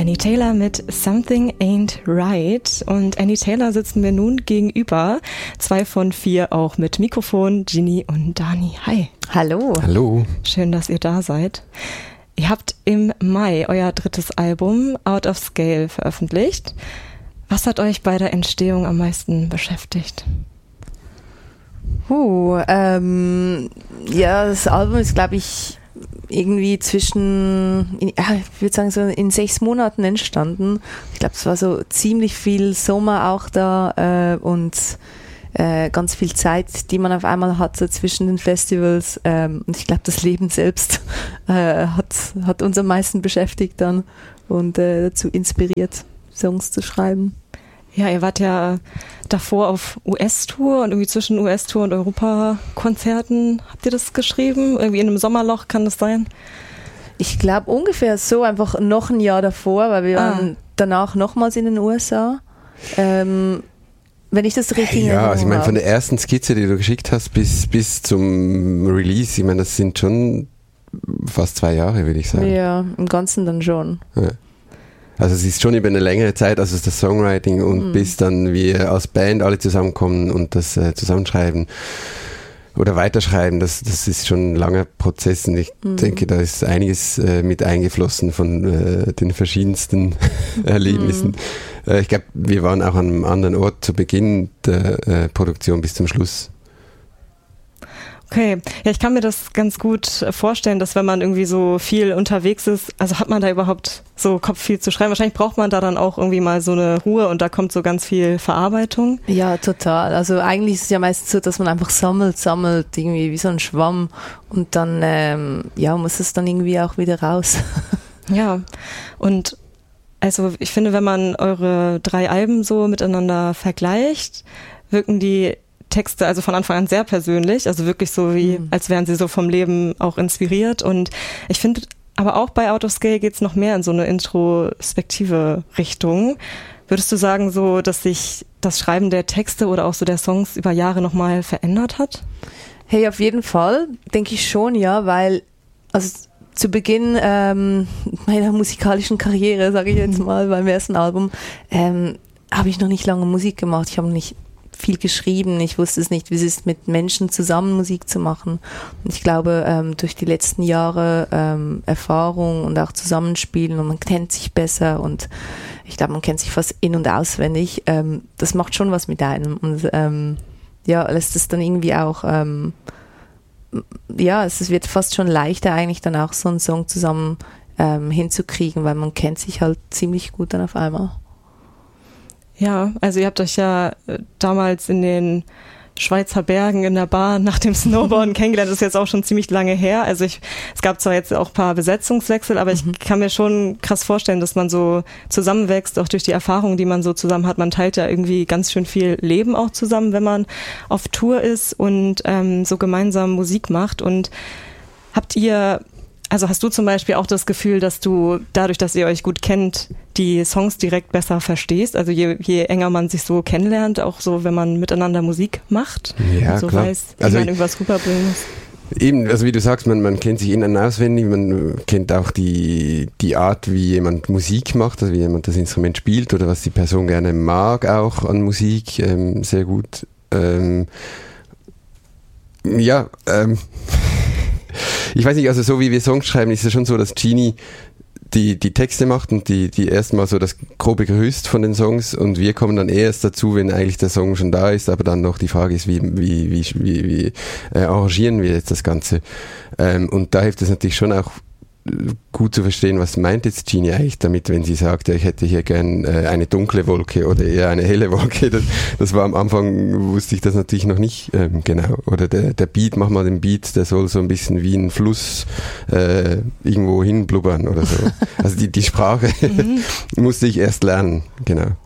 Annie Taylor mit Something Ain't Right. Und Annie Taylor sitzen mir nun gegenüber. 2 von 4 auch mit Mikrofon, Ginny und Dani. Hi. Hallo. Hallo. Schön, dass ihr da seid. Ihr habt im Mai euer 3. Album Out of Scale veröffentlicht. Was hat euch bei der Entstehung am meisten beschäftigt? Ja, das Album ist, glaube ich, irgendwie zwischen, ich würde sagen, so in 6 Monaten entstanden. Ich glaube, es war so ziemlich viel Sommer auch da und ganz viel Zeit, die man auf einmal hatte zwischen den Festivals. Und ich glaube, das Leben selbst hat uns am meisten beschäftigt dann und dazu inspiriert, Songs zu schreiben. Ja, ihr wart ja davor auf US-Tour und irgendwie zwischen US-Tour und Europa-Konzerten. Habt ihr das geschrieben? Irgendwie in einem Sommerloch, kann das sein? Ich glaube ungefähr so, einfach noch ein Jahr davor, weil wir waren danach nochmals in den USA. Wenn ich das richtig erinnere. Ja, also ich meine, von der ersten Skizze, die du geschickt hast, bis zum Release, ich meine, das sind schon fast 2 Jahre, würde ich sagen. Ja, im Ganzen dann schon. Ja. Also es ist schon über eine längere Zeit, also das Songwriting und bis dann wir als Band alle zusammenkommen und das zusammenschreiben oder weiterschreiben, das ist schon ein langer Prozess und ich denke, da ist einiges mit eingeflossen von den verschiedensten Erlebnissen. Ich glaube, wir waren auch an einem anderen Ort zu Beginn der Produktion bis zum Schluss. Okay, ja, ich kann mir das ganz gut vorstellen, dass wenn man irgendwie so viel unterwegs ist, also hat man da überhaupt so Kopf viel zu schreiben? Wahrscheinlich braucht man da dann auch irgendwie mal so eine Ruhe und da kommt so ganz viel Verarbeitung. Ja, total. Also eigentlich ist es ja meistens so, dass man einfach sammelt, irgendwie wie so ein Schwamm und dann muss es dann irgendwie auch wieder raus. Ja, und also ich finde, wenn man eure 3 Alben so miteinander vergleicht, wirken die Texte also von Anfang an sehr persönlich, also wirklich so wie, als wären sie so vom Leben auch inspiriert und ich finde, aber auch bei Out of Scale geht es noch mehr in so eine introspektive Richtung. Würdest du sagen so, dass sich das Schreiben der Texte oder auch so der Songs über Jahre nochmal verändert hat? Hey, auf jeden Fall, denke ich schon, ja, weil, also zu Beginn meiner musikalischen Karriere, sage ich jetzt mal, beim ersten Album, habe ich noch nicht lange Musik gemacht, ich habe nicht viel geschrieben. Ich wusste es nicht, wie es ist, mit Menschen zusammen Musik zu machen. Und ich glaube, durch die letzten Jahre Erfahrung und auch Zusammenspielen und man kennt sich besser und ich glaube, man kennt sich fast in- und auswendig. Das macht schon was mit einem und lässt es dann irgendwie auch es wird fast schon leichter eigentlich dann auch so einen Song zusammen hinzukriegen, weil man kennt sich halt ziemlich gut dann auf einmal. Ja, also ihr habt euch ja damals in den Schweizer Bergen in der Bar nach dem Snowboarden kennengelernt. Das ist jetzt auch schon ziemlich lange her. Also es gab zwar jetzt auch ein paar Besetzungswechsel, aber ich kann mir schon krass vorstellen, dass man so zusammenwächst, auch durch die Erfahrungen, die man so zusammen hat. Man teilt ja irgendwie ganz schön viel Leben auch zusammen, wenn man auf Tour ist und so gemeinsam Musik macht. Und hast du zum Beispiel auch das Gefühl, dass du dadurch, dass ihr euch gut kennt, die Songs direkt besser verstehst? Also je enger man sich so kennenlernt, auch so, wenn man miteinander Musik macht, ja, so klar. weiß, wie man irgendwas rüberbringen muss. Eben, also wie du sagst, man kennt sich innen und auswendig, man kennt auch die Art, wie jemand Musik macht, also wie jemand das Instrument spielt oder was die Person gerne mag auch an Musik, sehr gut. Ich weiß nicht, also so wie wir Songs schreiben, ist es schon so, dass Genie die Texte macht und die erstmal so das grobe Gerüst von den Songs und wir kommen dann erst dazu, wenn eigentlich der Song schon da ist, aber dann noch die Frage ist, wie arrangieren wir jetzt das Ganze? Und da hilft es natürlich schon auch gut zu verstehen, was meint jetzt Genie eigentlich damit, wenn sie sagt, ja, ich hätte hier gern eine dunkle Wolke oder eher eine helle Wolke. Das war am Anfang, wusste ich das natürlich noch nicht genau. Oder der Beat, mach mal den Beat, der soll so ein bisschen wie ein Fluss irgendwo hin blubbern oder so. Also die Sprache musste ich erst lernen, genau.